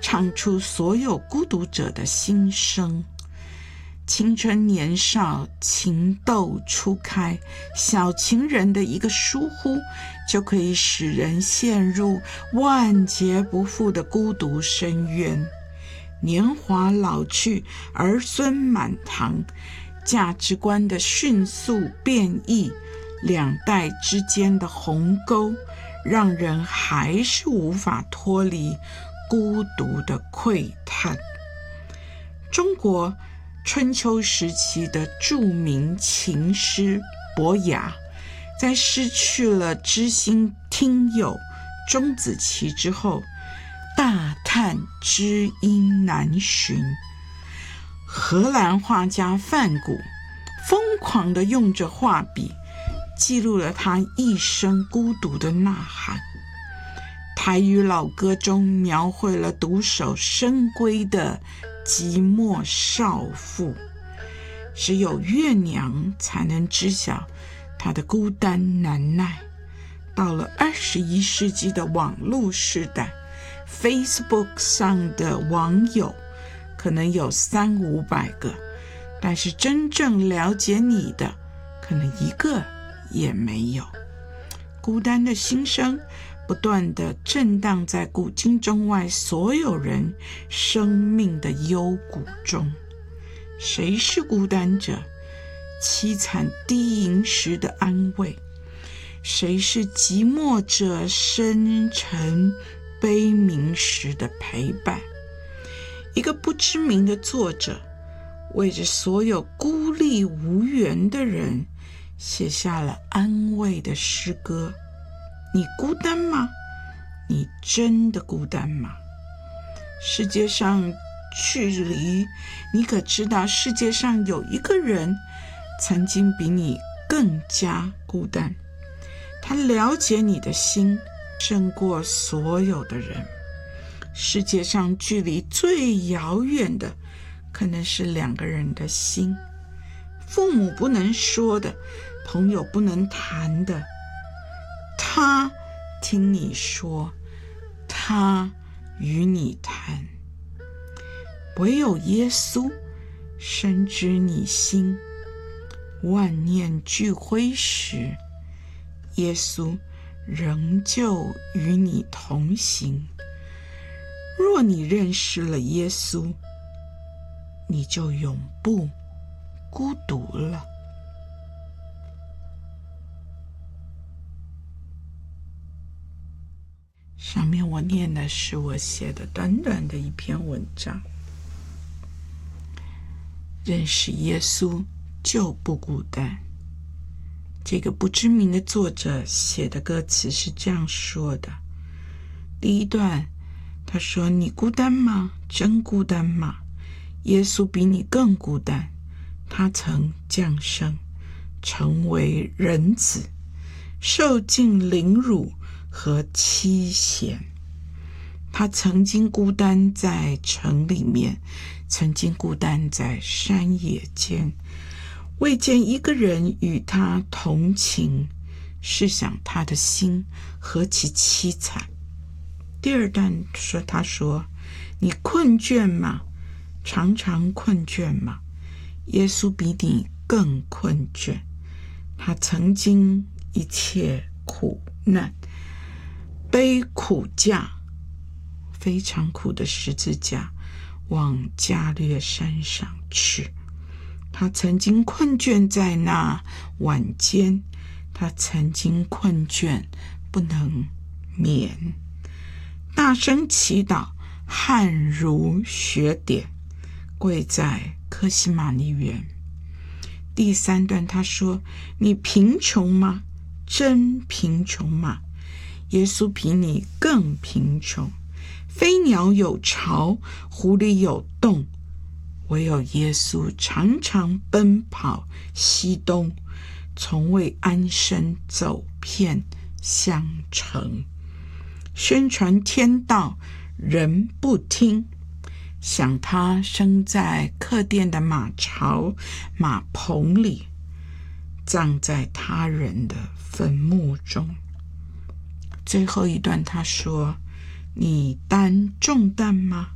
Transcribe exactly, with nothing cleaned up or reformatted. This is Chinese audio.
唱出所有孤独者的心声。青春年少，情窦初开，小情人的一个疏忽，就可以使人陷入万劫不复的孤独深渊。年华老去，儿孙满堂，价值观的迅速变异，两代之间的鸿沟，让人还是无法脱离孤独的喟叹。中国春秋时期的著名琴师伯牙，在失去了知心听友钟子期之后，大叹知音难寻。荷兰画家梵谷疯狂地用着画笔记录了他一生孤独的呐喊。台语老歌中描绘了独守深闺的寂寞少妇，只有月娘才能知晓她的孤单难耐。到了二十一世纪的网络时代， Facebook 上的网友可能有三五百个，但是真正了解你的可能一个也没有。孤单的心声不断地震荡在古今中外所有人生命的幽谷中。谁是孤单者？凄惨低吟时的安慰。谁是寂寞者？深沉悲鸣时的陪伴。一个不知名的作者为着所有孤立无援的人写下了安慰的诗歌。你孤单吗？你真的孤单吗？世界上距离，你可知道世界上有一个人曾经比你更加孤单，他了解你的心胜过所有的人。世界上距离最遥远的可能是两个人的心，父母不能说的，朋友不能谈的，他听你说，他与你谈。唯有耶稣深知你心，万念俱灰时，耶稣仍旧与你同行。若你认识了耶稣，你就永不孤独了。上面我念的是我写的短短的一篇文章。认识耶稣就不孤单。这个不知名的作者写的歌词是这样说的。第一段他说，你孤单吗？真孤单吗？耶稣比你更孤单，他曾降生成为人子，受尽凌辱和欺嫌。他曾经孤单在城里面，曾经孤单在山野间，未见一个人与他同情，试想他的心何其凄惨。第二段说，他说，你困倦吗？常常困倦吗？耶稣比你更困倦，他曾经一切苦难，背苦架，非常苦的十字架，往加略山上去。他曾经困倦在那晚间，他曾经困倦不能眠，大声祈祷，汗如雪点，跪在客西马尼园。第三段他说，你贫穷吗？真贫穷吗？耶稣比你更贫穷。飞鸟有巢，狐狸有洞，唯有耶稣常常奔跑西东，从未安身走遍乡城。宣传天道，人不听，想他生在客店的马槽马棚里，葬在他人的坟墓中。最后一段他说，你担重担吗？